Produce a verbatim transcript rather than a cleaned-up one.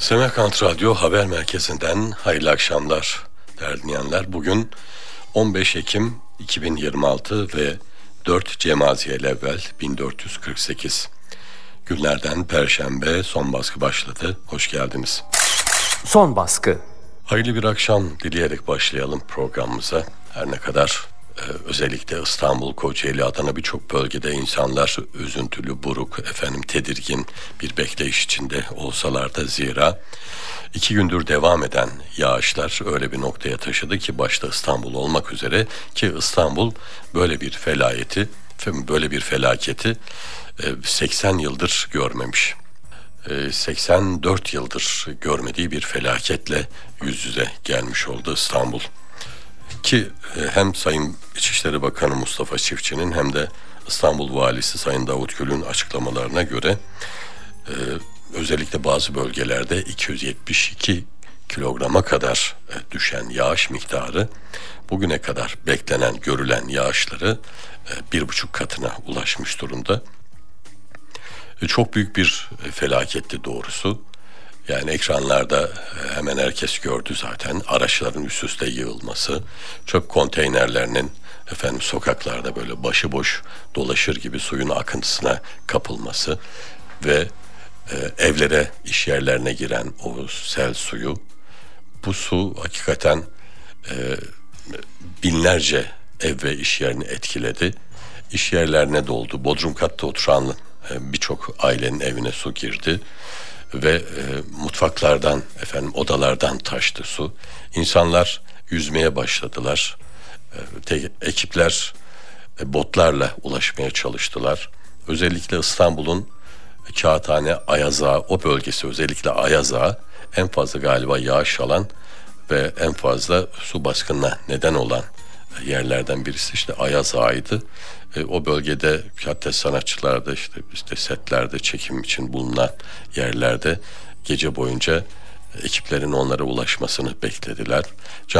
Semerkant Radyo Haber Merkezi'nden hayırlı akşamlar değerli dinleyenler. Bugün on beş Ekim iki bin yirmi altı ve dört Cemaziyelevvel bin dört yüz kırk sekiz. Günlerden Perşembe, son baskı başladı. Hoş geldiniz. Son baskı. Hayırlı bir akşam dileyerek başlayalım programımıza. Her ne kadar e, özellikle İstanbul, Kocaeli, Adana birçok bölgede insanlar üzüntülü, buruk, efendim tedirgin bir bekleyiş içinde olsalar da zira iki gündür devam eden yağışlar öyle bir noktaya taşıdı ki başta İstanbul olmak üzere, ki İstanbul böyle bir felayeti, böyle bir felaketi seksen yıldır görmemiş. seksen dört yıldır görmediği bir felaketle yüz yüze gelmiş oldu İstanbul. Ki hem Sayın İçişleri Bakanı Mustafa Çiftçi'nin hem de İstanbul Valisi Sayın Davut Gül'ün açıklamalarına göre özellikle bazı bölgelerde iki yüz yetmiş iki kilograma kadar düşen yağış miktarı bugüne kadar beklenen, görülen yağışları bir buçuk katına ulaşmış durumda. Çok büyük bir felaketti doğrusu. Yani ekranlarda hemen herkes gördü zaten. Araçların üst üste yığılması, çöp konteynerlerinin efendim sokaklarda böyle başıboş dolaşır gibi suyun akıntısına kapılması ve e, evlere, iş yerlerine giren o sel suyu. Bu su hakikaten e, binlerce ev ve iş yerini etkiledi. İş yerlerine doldu. Bodrum katta oturan birçok ailenin evine su girdi ve e, mutfaklardan, efendim odalardan taştı su. İnsanlar yüzmeye başladılar. E, te, ekipler e, botlarla ulaşmaya çalıştılar. Özellikle İstanbul'un Kağıthane, Ayazağı, o bölgesi, özellikle Ayazağı en fazla galiba yağış alan ve en fazla su baskınına neden olan yerlerden birisi işte Ayazağı'ydı. E, o bölgede hatta sanatçılar da işte, işte setlerde çekim için bulunan yerlerde gece boyunca ekiplerin onlara ulaşmasını beklediler. Can